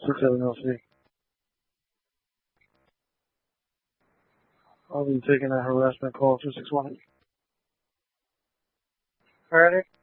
670C. I'll be taking a harassment call 261. Alrighty.